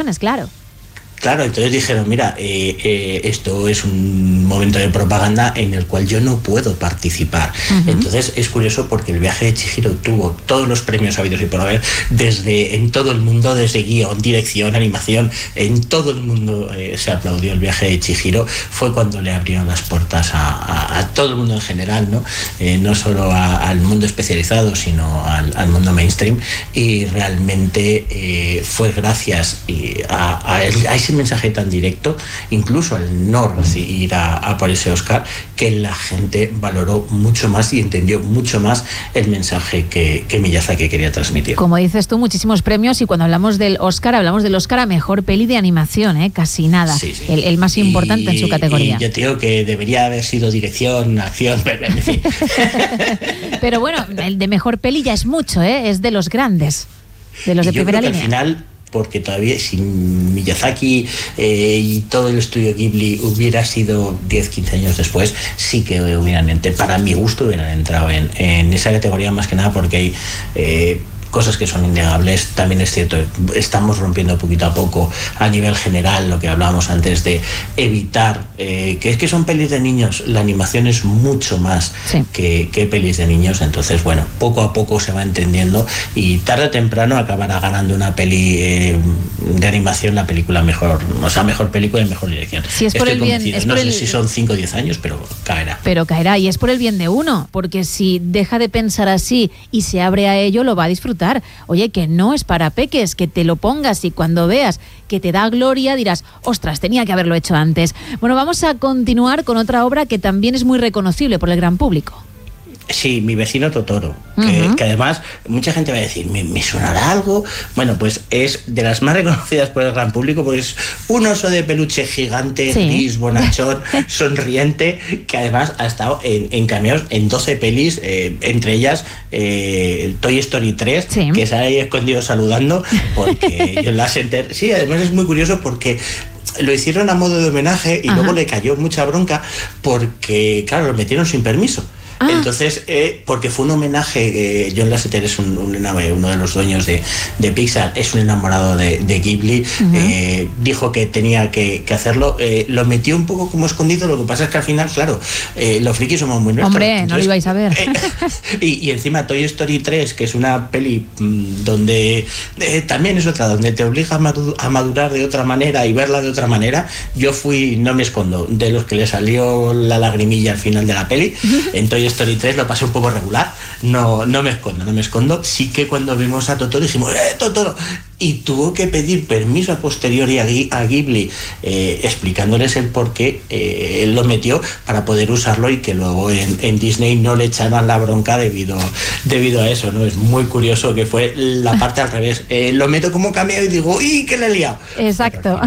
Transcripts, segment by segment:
animaciones, claro. Claro, entonces dijeron, mira, esto es un momento de propaganda en el cual yo no puedo participar. Entonces es curioso porque el viaje de Chihiro tuvo todos los premios habidos y por haber, en todo el mundo, desde guión, dirección, animación, en todo el mundo se aplaudió el viaje de Chihiro. Fue cuando le abrieron las puertas a todo el mundo en general, ¿no? No solo al mundo especializado, sino al mundo mainstream. Y realmente fue gracias a ese mensaje tan directo, incluso al no ir a por ese Oscar, que la gente valoró mucho más y entendió mucho más el mensaje que Miyazaki quería transmitir. Como dices tú, muchísimos premios, y cuando hablamos del Oscar a Mejor Peli de Animación, casi nada. Sí, sí. El más importante en su categoría. Y yo te digo que debería haber sido dirección, acción, en fin. Pero bueno, el de Mejor Peli ya es mucho, es de los grandes, de los de primera línea. Al final, porque todavía sin Miyazaki y todo el estudio Ghibli hubiera sido 10-15 años después, sí que para mi gusto hubieran entrado en esa categoría, más que nada porque hay cosas que son innegables. También es cierto, estamos rompiendo poquito a poco a nivel general lo que hablábamos antes de evitar, que son pelis de niños. La animación es mucho más que pelis de niños. Entonces, bueno, poco a poco se va entendiendo y tarde o temprano acabará ganando una peli de animación la película mejor, mejor película y mejor dirección. Si es por el bien, no sé si son 5 o 10 años, pero caerá. Pero caerá, y es por el bien de uno, porque si deja de pensar así y se abre a ello, lo va a disfrutar. Oye, que no es para peques, que te lo pongas y cuando veas que te da gloria dirás, ostras, tenía que haberlo hecho antes. Bueno, vamos a continuar con otra obra que también es muy reconocible por el gran público. Sí, Mi vecino Totoro, que además mucha gente va a decir, ¿me sonará algo? Bueno, pues es de las más reconocidas por el gran público, porque es un oso de peluche gigante, gris, bonachón, sonriente, que además ha estado en cameos en 12 pelis, entre ellas Toy Story 3, que sale ahí escondido saludando, porque John Lasseter, sí, además es muy curioso porque lo hicieron a modo de homenaje y luego le cayó mucha bronca porque, claro, lo metieron sin permiso. Entonces, porque fue un homenaje, John Lasseter es uno de los dueños de Pixar, es un enamorado de Ghibli, dijo que tenía que hacerlo, lo metió un poco como escondido. Lo que pasa es que al final, claro, los frikis somos muy nuestros. Hombre, entonces, no lo ibais a ver. Y encima Toy Story 3, que es una peli donde también es otra, donde te obliga a madurar de otra manera y verla de otra manera. Yo fui, no me escondo, de los que le salió la lagrimilla al final de la peli. En Toy Story 3 lo pasé un poco regular, no me escondo. Sí que cuando vimos a Totoro dijimos, Totoro, y tuvo que pedir permiso a posteriori a Ghibli, explicándoles el por qué él lo metió para poder usarlo y que luego en Disney no le echaran la bronca debido a eso, ¿no? Es muy curioso que fue la parte al revés. Lo meto como cameo y digo, ¡uy, qué le he liado! Exacto.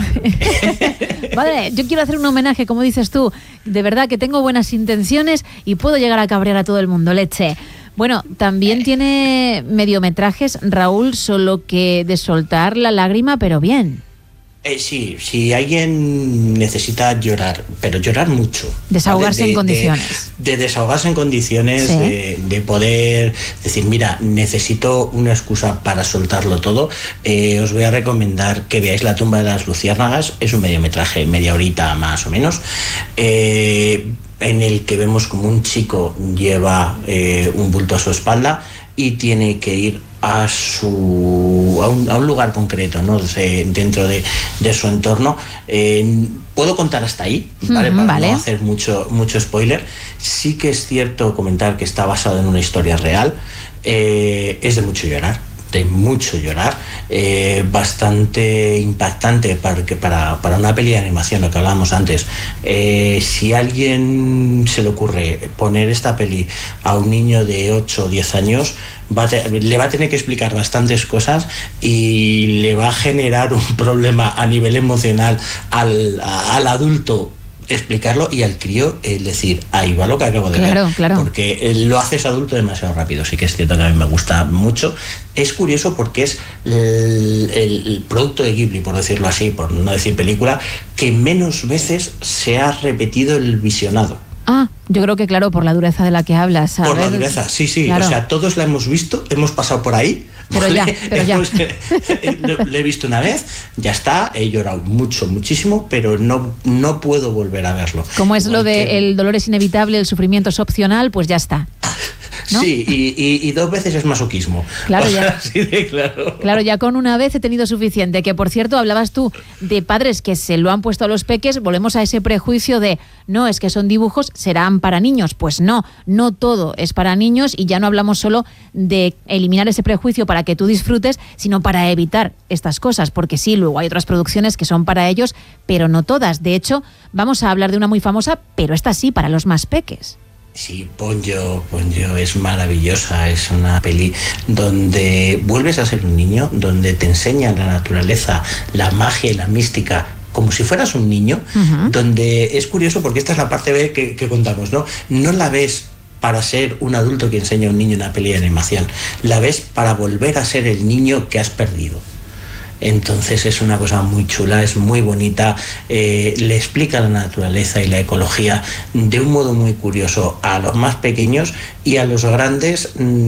Vale, yo quiero hacer un homenaje, como dices tú, de verdad que tengo buenas intenciones y puedo llegar a cabrear a todo el mundo, leche. Bueno, también tiene mediometrajes, Raúl, solo que de soltar la lágrima, pero bien. Sí, si alguien necesita llorar, pero llorar mucho. Desahogarse en condiciones. De desahogarse en condiciones, sí. de poder decir, mira, necesito una excusa para soltarlo todo. Os voy a recomendar que veáis La tumba de las luciérnagas. Es un mediometraje, media horita más o menos, en el que vemos como un chico lleva un bulto a su espalda y tiene que ir a un lugar concreto, ¿no? Dentro de su entorno. Puedo contar hasta ahí, ¿vale? Para no hacer mucho spoiler. Sí que es cierto comentar que está basado en una historia real. Es de mucho llorar, bastante impactante para una peli de animación, lo que hablábamos antes. Si a alguien se le ocurre poner esta peli a un niño de 8 o 10 años, le va a tener que explicar bastantes cosas y le va a generar un problema a nivel emocional al adulto explicarlo, y al crío decir, ahí va lo que acabo de ver. Claro. Porque lo haces adulto demasiado rápido. Sí que es cierto que a mí me gusta mucho. Es curioso porque es el producto de Ghibli, por decirlo así, por no decir película, que menos veces se ha repetido el visionado. Ah, yo creo que claro, por la dureza de la que hablas. Por la dureza, sí, claro. O sea, todos la hemos visto, hemos pasado por ahí. Pero ¿vale? ya. Lo he visto una vez, ya está, he llorado muchísimo, pero no puedo volver a verlo. Como es lo de el dolor es inevitable, el sufrimiento es opcional, pues ya está, ¿no? Sí, y 2 veces es masoquismo. Claro, ya. Así de claro. Claro, ya con una vez he tenido suficiente. Que por cierto, hablabas tú de padres que se lo han puesto a los peques. Volvemos a ese prejuicio de no, es que son dibujos, serán para niños. Pues no todo es para niños, y ya no hablamos solo de eliminar ese prejuicio para que tú disfrutes, sino para evitar estas cosas, porque sí, luego hay otras producciones que son para ellos, pero no todas. De hecho, vamos a hablar de una muy famosa, pero esta sí, para los más peques. Sí, Ponyo es maravillosa, es una peli donde vuelves a ser un niño, donde te enseñan la naturaleza, la magia y la mística como si fueras un niño, donde es curioso porque esta es la parte B que contamos, ¿no? No la ves para ser un adulto que enseña a un niño una peli de animación, la ves para volver a ser el niño que has perdido. Entonces es una cosa muy chula, es muy bonita, le explica la naturaleza y la ecología de un modo muy curioso a los más pequeños, y a los grandes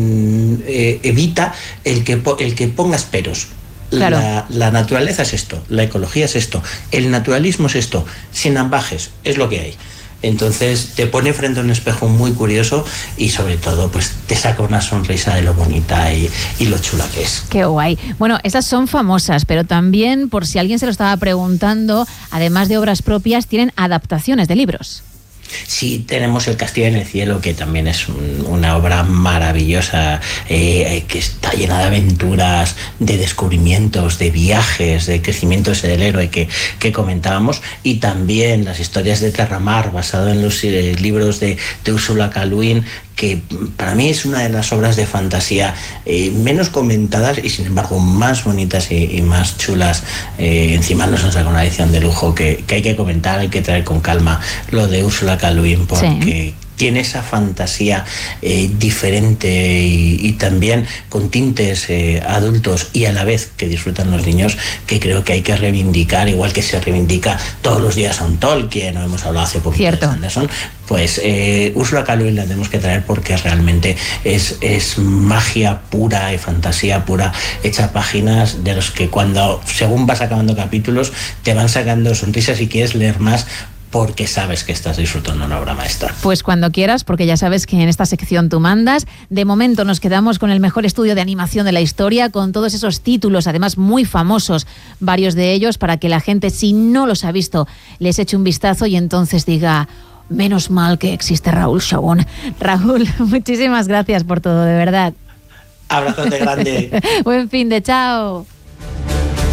evita el que pongas peros. Claro. La naturaleza es esto, la ecología es esto, el naturalismo es esto, sin ambajes, es lo que hay. Entonces te pone frente a un espejo muy curioso, y sobre todo pues te saca una sonrisa de lo bonita y lo chula que es. Qué guay. Bueno, esas son famosas, pero también, por si alguien se lo estaba preguntando, además de obras propias, tienen adaptaciones de libros. Sí, tenemos El Castillo en el Cielo, que también es una obra maravillosa, que está llena de aventuras, de descubrimientos, de viajes, de crecimiento ese del héroe que comentábamos, y también las historias de Terramar, basado en los libros de Úrsula K. Le Guin, que para mí es una de las obras de fantasía menos comentadas y sin embargo más bonitas y más chulas. Encima nos han sacado una edición de lujo que hay que comentar, hay que traer con calma lo de Úrsula K. Le Guin, porque sí, tiene esa fantasía diferente y también con tintes adultos, y a la vez que disfrutan los niños, que creo que hay que reivindicar, igual que se reivindica todos los días a un Tolkien, no hemos hablado hace poquito de Sanderson. Pues Úrsula K. Le Guin la tenemos que traer porque realmente es magia pura y fantasía pura, hecha a páginas de los que cuando, según vas acabando capítulos, te van sacando sonrisas y quieres leer más, porque sabes que estás disfrutando una obra maestra. Pues cuando quieras, porque ya sabes que en esta sección tú mandas. De momento nos quedamos con el mejor estudio de animación de la historia, con todos esos títulos, además muy famosos, varios de ellos, para que la gente, si no los ha visto, les eche un vistazo y entonces diga: menos mal que existe Raúl Chabón. Raúl, muchísimas gracias por todo, de verdad. Abrazote grande. Buen fin de, chao.